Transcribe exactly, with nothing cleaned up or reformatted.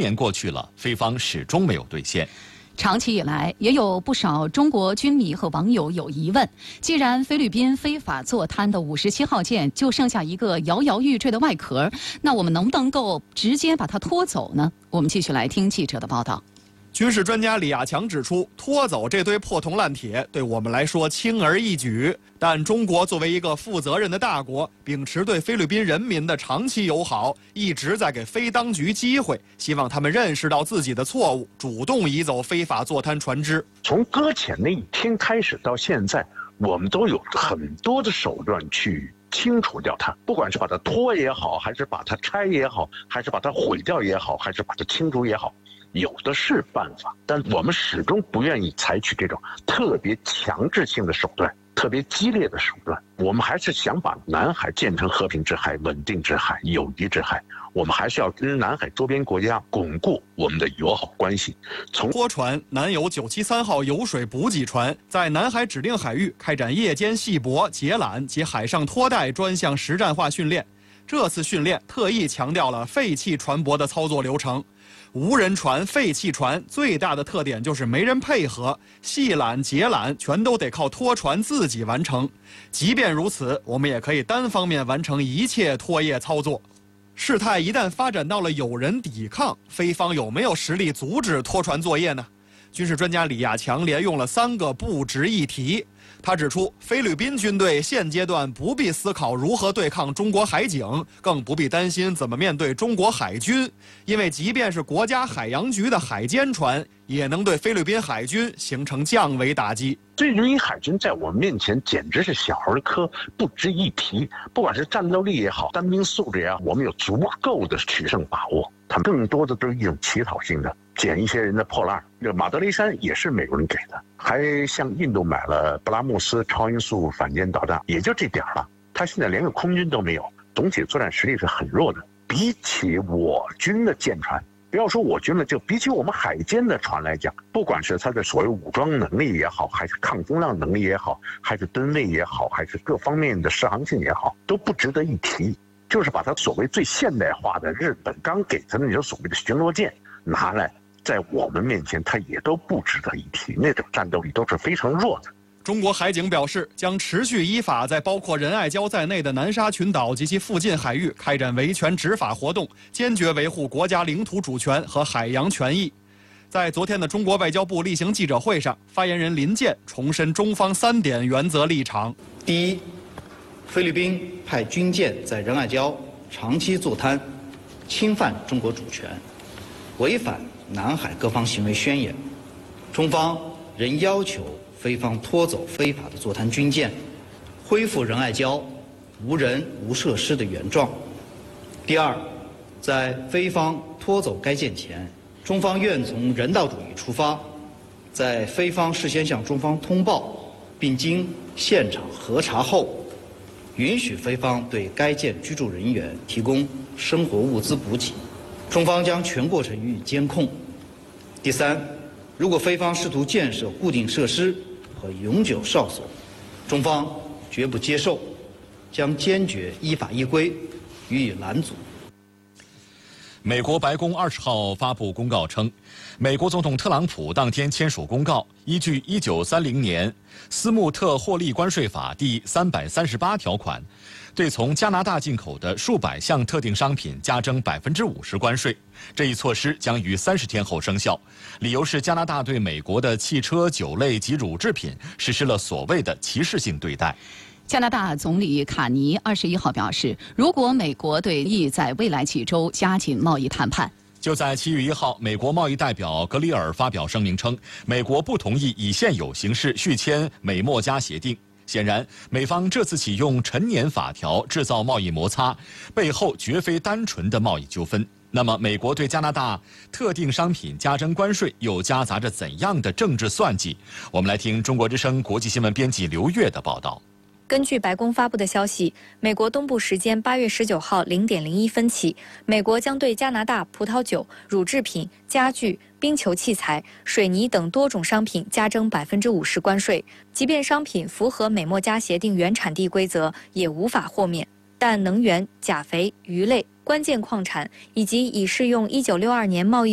年过去了，菲方始终没有兑现。 长期以来，也有不少中国军迷和网友有疑问：既然菲律宾非法坐滩的五十七号舰就剩下一个摇摇欲坠的外壳，那我们能不能够直接把它拖走呢？我们继续来听记者的报道。 军事专家李亚强指出，拖走这堆破铜烂铁对我们来说轻而易举，但中国作为一个负责任的大国，秉持对菲律宾人民的长期友好，一直在给菲当局机会，希望他们认识到自己的错误，主动移走非法坐滩船只。 从搁浅那一天开始到现在，我们都有很多的手段去清除掉它，不管是把它拖也好，还是把它拆也好，还是把它毁掉也好，还是把它清除也好，有的是办法，但我们始终不愿意采取这种特别强制性的手段，特别激烈的手段。我们还是想把南海建成和平之海、稳定之海、友谊之海。我们还是要跟南海周边国家巩固我们的友好关系。从拖船南有九七三号油水补给船在南海指定海域开展夜间系泊、截缆及海上拖带专项实战化训练。这次训练特意强调了废弃船舶的操作流程。无人船、废弃船最大的特点就是没人配合，系缆、截缆全都得靠拖船自己完成。即便如此，我们也可以单方面完成一切拖曳操作。事态一旦发展到了有人抵抗，菲方有没有实力阻止拖船作业呢？军事专家李亚强连用了三个不值一提。他指出，菲律宾军队现阶段不必思考如何对抗中国海警，更不必担心怎么面对中国海军，因为即便是国家海洋局的海监船，也能对菲律宾海军形成降维打击。 菲律宾海军在我们面前简直是小儿科，不值一提。不管是战斗力也好，单兵素质也好，我们有足够的取胜把握。他们更多的都是一种乞讨性的，捡一些人的破烂。这马德雷山也是美国人给的，还向印度买了布拉莫斯超音速反舰导弹，也就这点了。他现在连个空军都没有，总体作战实力是很弱的。比起我军的舰船，不要说我军了，就比起我们海监的船来讲，不管是它的所谓武装能力也好，还是抗风浪能力也好，还是吨位也好，还是各方面的适航性也好，都不值得一提。就是把它所谓最现代化的日本刚给他的那种所谓的巡逻舰拿来，在我们面前，它也都不值得一提，那种战斗力都是非常弱的。 中国海警表示，将持续依法在包括仁爱礁在内的南沙群岛及其附近海域开展维权执法活动，坚决维护国家领土主权和海洋权益。在昨天的中国外交部例行记者会上，发言人林健重申中方三点原则立场： 第一，菲律宾派军舰在仁爱礁长期坐滩，侵犯中国主权，违反南海各方行为宣言。中方仍要求菲方拖走非法的坐滩军舰，恢复仁爱礁无人无设施的原状。第二，在菲方拖走该舰前，中方愿从人道主义出发，在菲方事先向中方通报，并经现场核查后，允许菲方对该舰居住人员提供生活物资补给，中方将全过程予以监控。第三，如果菲方试图建设固定设施和永久哨所，中方绝不接受，将坚决依法依规予以拦阻。 美国白宫二十号发布公告称，美国总统特朗普当天签署公告，依据一九三零年斯穆特获利关税法第三百三十八条款，对从加拿大进口的数百项特定商品加征百分之五十关税。这一措施将于三十天后生效，理由是加拿大对美国的汽车、酒类及乳制品实施了所谓的歧视性对待。 加拿大总理卡尼二十一号表示，如果美国对意在未来几周加紧贸易谈判。 就在七月一号，美国贸易代表格里尔发表声明称，美国不同意以现有形式续签美墨加协定。显然，美方这次启用陈年法条制造贸易摩擦，背后绝非单纯的贸易纠纷。那么，美国对加拿大特定商品加征关税又夹杂着怎样的政治算计？我们来听中国之声国际新闻编辑刘越的报道。 根据白宫发布的消息，美国东部时间八月十九号零点零一分起，美国将对加拿大葡萄酒、乳制品、家具、冰球器材、水泥等多种商品加征百分之五十关税。即便商品符合美墨加协定原产地规则，也无法豁免。但能源、钾肥、鱼类、关键矿产以及已适用一九六二年贸易